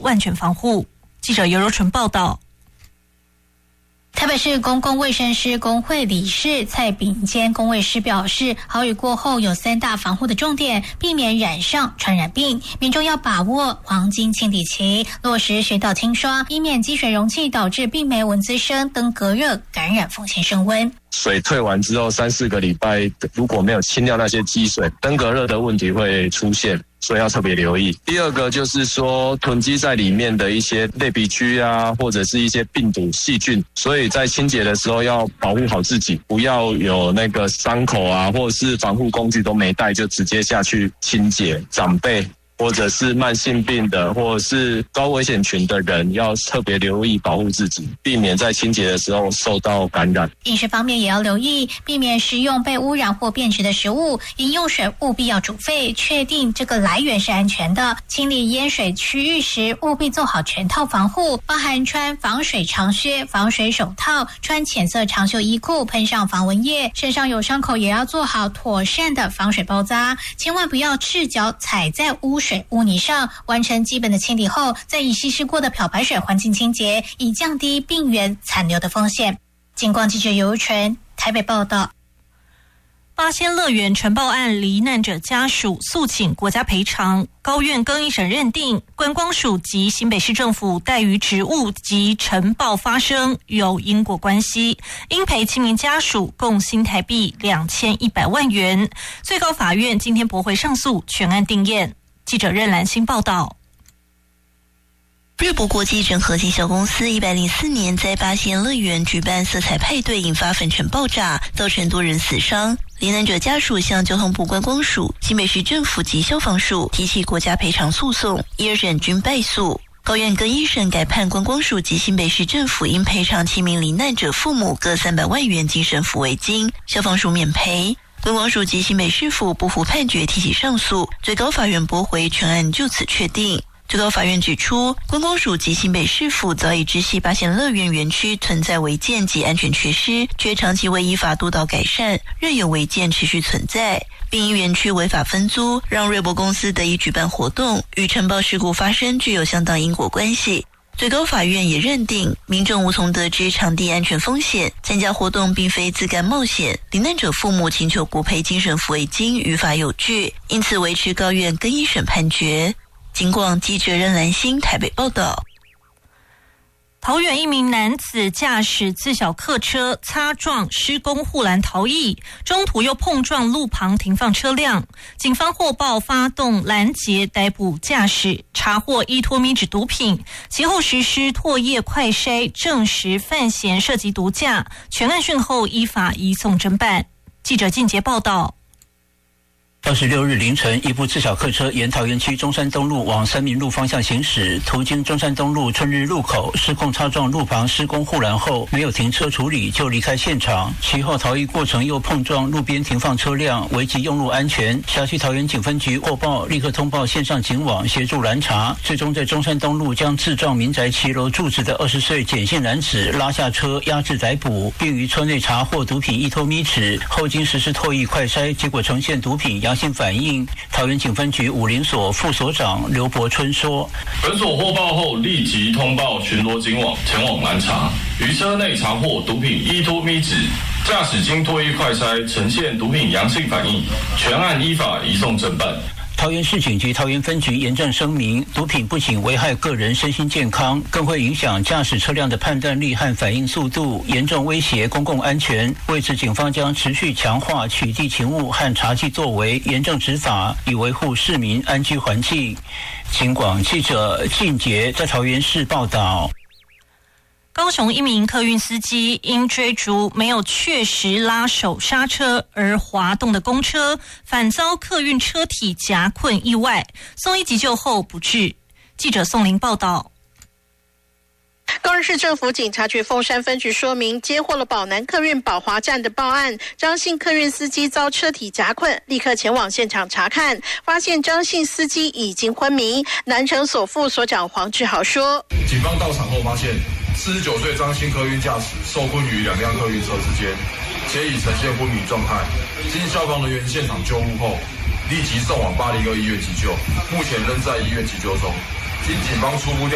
万全防护。记者尤柔纯报道。 台北市公共卫生师工会理事蔡炳坚公卫师表示，豪雨过后有3大防护的重点，避免染上传染病，民众要把握黄金清理期，落实水岛清刷，以免积水容器导致病媒蚊滋生登革热感染风险升温。 水退完之后3-4个礼拜，如果没有清掉那些积水，登革热的问题会出现，所以要特别留意。第二个就是说囤积在里面的一些类鼻疽啊，或者是一些病毒细菌，所以在清洁的时候要保护好自己，不要有那个伤口啊，或者是防护工具都没带就直接下去清洁。长辈或者是慢性病的，或者是高危险群的人，要特别留意保护自己，避免在清洁的时候受到感染。 饮食方面也要留意，避免食用被污染或变质的食物，饮用水务必要煮沸，确定这个来源是安全的。清理淹水区域时，务必做好全套防护，包含穿防水长靴、防水手套，穿浅色长袖衣裤，喷上防蚊液，身上有伤口也要做好妥善的防水包扎，千万不要赤脚踩在污水污泥上。完成基本的清理后，再以稀释过的漂白水环境清洁，以降低病原残留的风险。警广记者尤纯台北报道。 八仙乐园尘爆案罹难者家属诉请国家赔偿，高院更一审认定观光署及新北市政府怠于职务及尘爆发生有因果关系，应赔7名家属共新台币2100万元。最高法院今天驳回上诉，全案定验。记者任兰心报道。 瑞博国际整合经销公司104年在八仙乐园举办色彩派对，引发粉尘爆炸，造成多人死伤。罹难者家属向交通部观光署、新北市政府及消防署提起国家赔偿诉讼，1、2审均败诉。高院更一审改判观光署及新北市政府应赔偿7名罹难者父母各300万元精神抚慰金，消防署免赔。观光署及新北市府不服判决，提起上诉，最高法院驳回，全案就此确定。最高法院指出，观光署及新北市府早已知悉八仙乐园园区存在违建及安全缺失，却长期未依法督导改善，任由违建持续存在，并因园区违法分租，让瑞博公司得以举办活动，与尘爆事故发生具有相当因果关系。最高法院也认定，民众无从得知场地安全风险，参加活动并非自甘冒险，罹难者父母请求国赔精神抚慰金于法有据，因此维持高院更一审判决。警广记者任兰心台北报道。 桃园一名男子驾驶自小客车擦撞施工护栏逃逸，中途又碰撞路旁停放车辆，警方获报发动拦截逮捕驾驶，查获依托咪酯毒品，其后实施唾液快筛，证实犯嫌涉及毒驾，全案讯后依法移送侦办。记者靳杰报道。 26日凌晨，一部自小客车沿桃园区中山东路往三民路方向行驶，途经中山东路春日路口，失控擦撞路旁施工护栏后，没有停车处理就离开现场。其后逃逸过程又碰撞路边停放车辆，危及用路安全。辖区桃园警分局获报，立刻通报线上警网协助拦查，最终在中山东路将自撞民宅7楼住址的20岁简姓男子拉下车押至逮捕，并于车内查获毒品依托咪酯，后经实施唾液快筛，结果呈现毒品阳性反应。桃园警分局武林所副所长刘伯春说， 本所获报后立即通报巡逻警网前往拦查，于车内查获毒品依托咪酯，驾驶经唾液快筛呈现毒品阳性反应，全案依法移送侦办。 桃园市警局桃园分局严正声明，毒品不仅危害个人身心健康，更会影响驾驶车辆的判断力和反应速度，严重威胁公共安全。为此，警方将持续强化取缔勤务和查缉作为，严正执法，以维护市民安居环境。警广记者靳杰在桃园市报道。 高雄一名客运司机因追逐没有确实拉手刹车而滑动的公车，反遭客运车体夹困意外，送医急救后不治。记者宋玲报道。 高雄市政府警察局凤山分局说明，接获了宝南客运宝华站的报案，张姓客运司机遭车体夹困，立刻前往现场查看，发现张姓司机已经昏迷。南城所副所长黄志豪说， 警方到场后发现49岁张姓客运驾驶受困于2辆客运车之间，且已呈现昏迷状态。经消防人员现场救护后，立即送往802医院急救，目前仍在医院急救中。经警方初步调